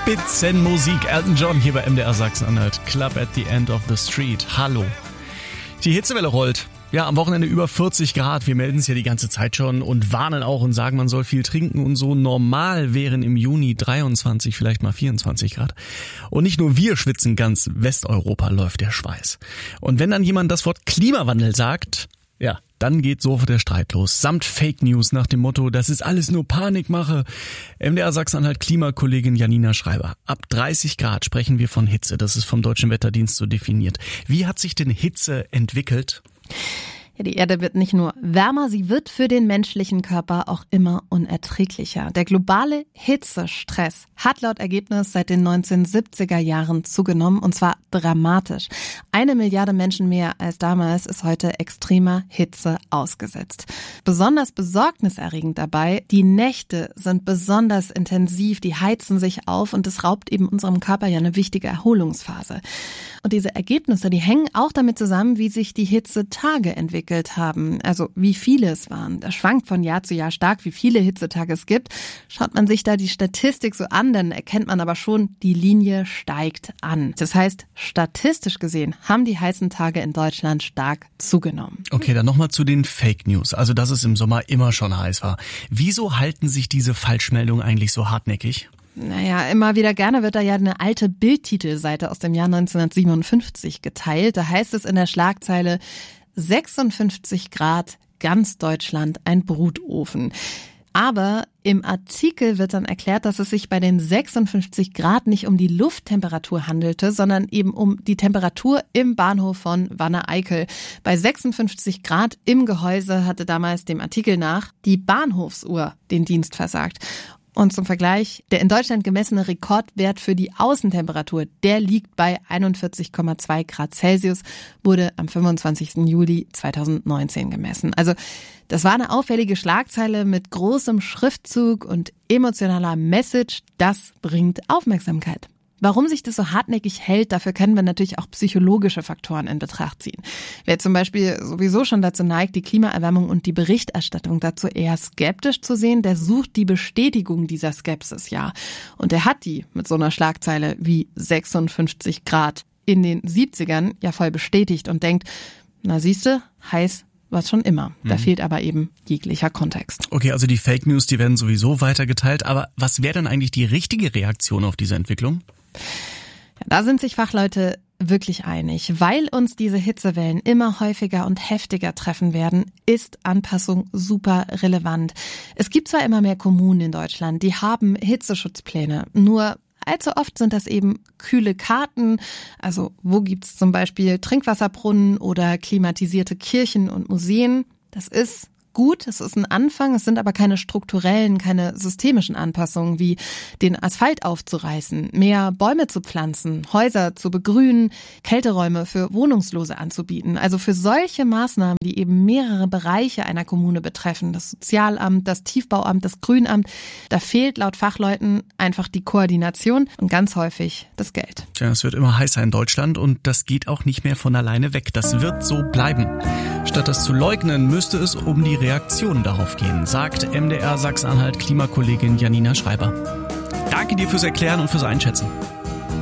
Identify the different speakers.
Speaker 1: Spitzenmusik. Elton John hier bei MDR Sachsen-Anhalt. Club at the End of the Street. Hallo. Die Hitzewelle rollt. Ja, am Wochenende über 40 Grad. Wir melden es ja die ganze Zeit schon und warnen auch und sagen, man soll viel trinken und so. Normal wären im Juni 23, vielleicht mal 24 Grad. Und nicht nur wir schwitzen, ganz Westeuropa läuft der Schweiß. Und wenn dann jemand das Wort Klimawandel sagt, ja, dann geht sofort der Streit los. Samt Fake News nach dem Motto, das ist alles nur Panikmache. MDR Sachsen-Anhalt Klimakollegin Janina Schreiber. Ab 30 Grad sprechen wir von Hitze. Das ist vom Deutschen Wetterdienst so definiert. Wie hat sich denn Hitze entwickelt?
Speaker 2: Ja, die Erde wird nicht nur wärmer, sie wird für den menschlichen Körper auch immer unerträglicher. Der globale Hitzestress hat laut Ergebnis seit den 1970er Jahren zugenommen, und zwar dramatisch. 1 Milliarde Menschen mehr als damals ist heute extremer Hitze ausgesetzt. Besonders besorgniserregend dabei, die Nächte sind besonders intensiv, die heizen sich auf und es raubt eben unserem Körper ja eine wichtige Erholungsphase. Und diese Ergebnisse, die hängen auch damit zusammen, wie sich die Hitzetage entwickelt haben, also wie viele es waren. Das schwankt von Jahr zu Jahr stark, wie viele Hitzetage es gibt. Schaut man sich da die Statistik so an, dann erkennt man aber schon, die Linie steigt an. Das heißt, statistisch gesehen haben die heißen Tage in Deutschland stark zugenommen.
Speaker 1: Okay, dann nochmal zu den Fake News, also dass es im Sommer immer schon heiß war. Wieso halten sich diese Falschmeldungen eigentlich so hartnäckig?
Speaker 2: Naja, immer wieder gerne wird da ja eine alte Bildtitelseite aus dem Jahr 1957 geteilt. Da heißt es in der Schlagzeile: 56 Grad, ganz Deutschland ein Brutofen. Aber im Artikel wird dann erklärt, dass es sich bei den 56 Grad nicht um die Lufttemperatur handelte, sondern eben um die Temperatur im Bahnhof von Wanne-Eickel. Bei 56 Grad im Gehäuse hatte damals dem Artikel nach die Bahnhofsuhr den Dienst versagt. Und zum Vergleich, der in Deutschland gemessene Rekordwert für die Außentemperatur, der liegt bei 41,2 Grad Celsius, wurde am 25. Juli 2019 gemessen. Also das war eine auffällige Schlagzeile mit großem Schriftzug und emotionaler Message. Das bringt Aufmerksamkeit. Warum sich das so hartnäckig hält, dafür können wir natürlich auch psychologische Faktoren in Betracht ziehen. Wer zum Beispiel sowieso schon dazu neigt, die Klimaerwärmung und die Berichterstattung dazu eher skeptisch zu sehen, der sucht die Bestätigung dieser Skepsis, ja. Und der hat die mit so einer Schlagzeile wie 56 Grad in den 70ern ja voll bestätigt und denkt, na siehste, heiß war's schon immer. Da fehlt aber eben jeglicher Kontext.
Speaker 1: Okay, also die Fake News, die werden sowieso weitergeteilt. Aber was wäre denn eigentlich die richtige Reaktion auf diese Entwicklung?
Speaker 2: Ja, da sind sich Fachleute wirklich einig. Weil uns diese Hitzewellen immer häufiger und heftiger treffen werden, ist Anpassung super relevant. Es gibt zwar immer mehr Kommunen in Deutschland, die haben Hitzeschutzpläne, nur allzu oft sind das eben kühle Karten. Also wo gibt's zum Beispiel Trinkwasserbrunnen oder klimatisierte Kirchen und Museen? Das ist gut, es ist ein Anfang, es sind aber keine strukturellen, keine systemischen Anpassungen, wie den Asphalt aufzureißen, mehr Bäume zu pflanzen, Häuser zu begrünen, Kälteräume für Wohnungslose anzubieten. Also für solche Maßnahmen, die eben mehrere Bereiche einer Kommune betreffen, das Sozialamt, das Tiefbauamt, das Grünamt, da fehlt laut Fachleuten einfach die Koordination und ganz häufig das Geld.
Speaker 1: Tja, es wird immer heißer in Deutschland und das geht auch nicht mehr von alleine weg. Das wird so bleiben. Statt das zu leugnen, müsste es um die Reaktion darauf gehen, sagt MDR Sachsen-Anhalt Klimakollegin Janina Schreiber. Danke dir fürs Erklären und fürs Einschätzen.